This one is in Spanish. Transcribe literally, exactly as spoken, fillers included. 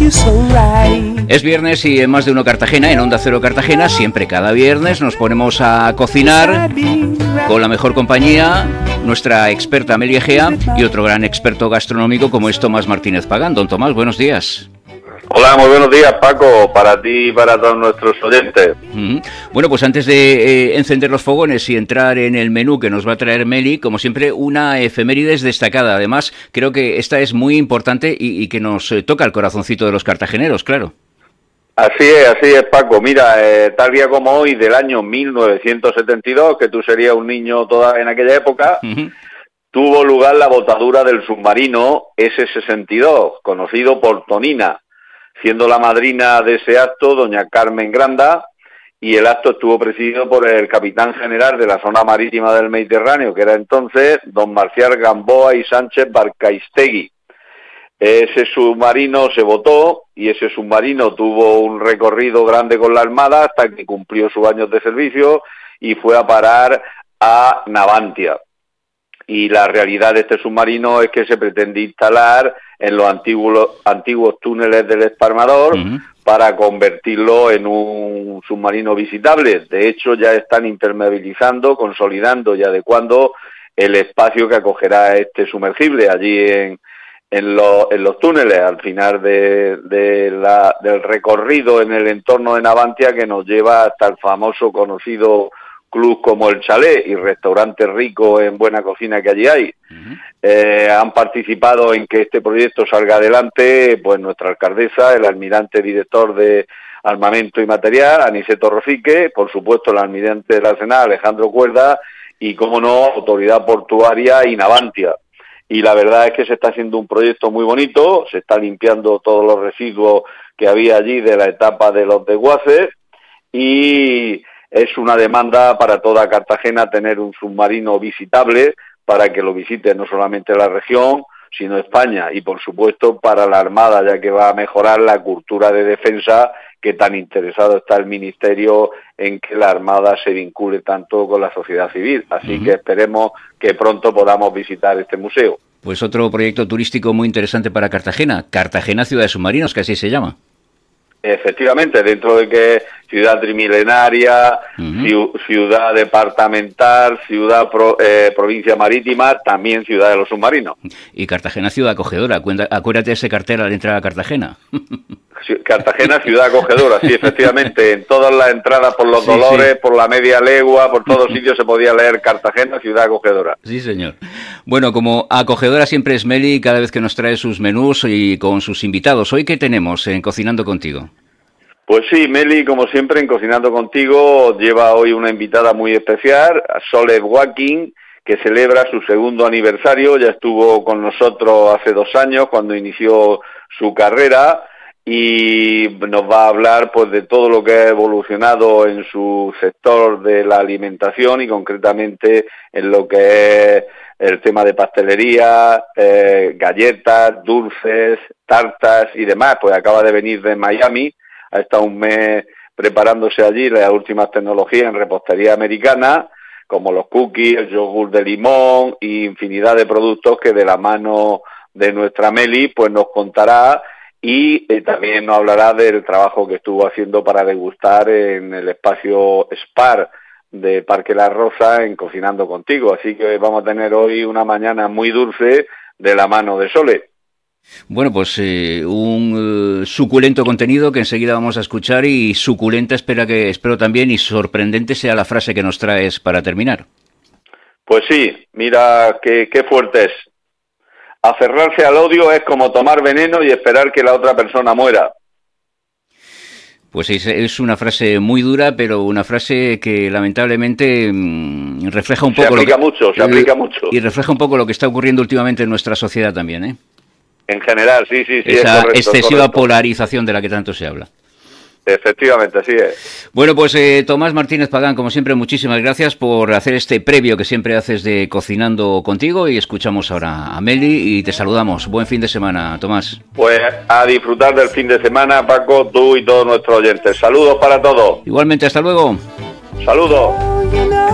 Es viernes y en Más de Uno Cartagena, en Onda Cero Cartagena, siempre cada viernes nos ponemos a cocinar con la mejor compañía, nuestra experta Amelia Egea y otro gran experto gastronómico como es Tomás Martínez Pagán. Don Tomás, buenos días. Hola, muy buenos días, Paco, para ti y para todos nuestros oyentes. Uh-huh. Bueno, pues antes de eh, encender los fogones y entrar en el menú que nos va a traer Meli, como siempre, una efemérides destacada. Además, creo que esta es muy importante y, y que nos eh, toca el corazoncito de los cartageneros, claro. Así es, así es, Paco. Mira, eh, tal día como hoy, del año mil novecientos setenta y dos, que tú serías un niño todavía en aquella época, uh-huh. tuvo lugar la botadura del submarino ese sesenta y dos, conocido por Tonina, siendo la madrina de ese acto doña Carmen Granda, y el acto estuvo presidido por el capitán general de la zona marítima del Mediterráneo, que era entonces don Marcial Gamboa y Sánchez Barcaistegui. Ese submarino se botó y ese submarino tuvo un recorrido grande con la Armada hasta que cumplió sus años de servicio y fue a parar a Navantia. Y la realidad de este submarino es que se pretende instalar en los antiguos, antiguos túneles del Esparmador uh-huh. para convertirlo en un submarino visitable. De hecho, ya están impermeabilizando, consolidando y adecuando el espacio que acogerá este sumergible allí en, en, lo, en los túneles, al final de, de la, del recorrido en el entorno de Navantia, que nos lleva hasta el famoso conocido club como el Chalet y restaurante rico en buena cocina que allí hay. Uh-huh. Eh, han participado en que este proyecto salga adelante pues nuestra alcaldesa, el almirante director de Armamento y Material, Aniceto Rosique, por supuesto el almirante del Arsenal, Alejandro Cuerda, y como no, Autoridad Portuaria y Navantia. Y la verdad es que se está haciendo un proyecto muy bonito, se está limpiando todos los residuos que había allí de la etapa de los desguaces, y es una demanda para toda Cartagena tener un submarino visitable para que lo visite no solamente la región, sino España, y por supuesto para la Armada, ya que va a mejorar la cultura de defensa que tan interesado está el Ministerio en que la Armada se vincule tanto con la sociedad civil. Así uh-huh. que esperemos que pronto podamos visitar este museo. Pues otro proyecto turístico muy interesante para Cartagena, Cartagena Ciudad de Submarinos, que así se llama. Efectivamente, dentro de que ciudad trimilenaria, uh-huh. ciudad departamental, ciudad pro, eh, provincia marítima, también ciudad de los submarinos. Y Cartagena ciudad acogedora, acuérdate de ese cartel al entrar a Cartagena. Cartagena ciudad acogedora, sí, efectivamente, en todas las entradas por los sí, Dolores, sí. por la media legua, por todos sitios se podía leer Cartagena ciudad acogedora. Sí, señor. Bueno, como acogedora siempre es Meli, cada vez que nos trae sus menús y con sus invitados. ¿Hoy qué tenemos en Cocinando Contigo? Pues sí, Meli, como siempre, en Cocinando Contigo, lleva hoy una invitada muy especial, Sole Walking, que celebra su segundo aniversario. Ya estuvo con nosotros hace dos años, cuando inició su carrera, y nos va a hablar pues de todo lo que ha evolucionado en su sector de la alimentación y concretamente en lo que es el tema de pastelería, eh, galletas, dulces, tartas y demás. Pues acaba de venir de Miami, ha estado un mes preparándose allí las últimas tecnologías en repostería americana, como los cookies, el yogur de limón y infinidad de productos que de la mano de nuestra Meli pues nos contará, y eh, también nos hablará del trabajo que estuvo haciendo para degustar en el espacio Spar de Parque La Rosa en Cocinando Contigo. Así que vamos a tener hoy una mañana muy dulce de la mano de Sole. Bueno, pues eh, un uh, suculento contenido que enseguida vamos a escuchar, y suculenta espera que espero también y sorprendente sea la frase que nos traes para terminar. Pues sí, mira qué, qué fuerte es. Aferrarse al odio es como tomar veneno y esperar que la otra persona muera. Pues es, es una frase muy dura, pero una frase que lamentablemente mmm, refleja un poco... Se aplica lo que, mucho, se aplica mucho. Y refleja un poco lo que está ocurriendo últimamente en nuestra sociedad también, ¿eh? En general, sí, sí, sí. Esa es correcto, excesiva correcto. polarización de la que tanto se habla. Efectivamente, así es. Bueno, pues eh, Tomás Martínez Pagán, como siempre, muchísimas gracias por hacer este previo que siempre haces de Cocinando Contigo, y escuchamos ahora a Meli y te saludamos. Buen fin de semana, Tomás. Pues a disfrutar del fin de semana, Paco, tú y todos nuestros oyentes. Saludos para todos. Igualmente, hasta luego. Saludos.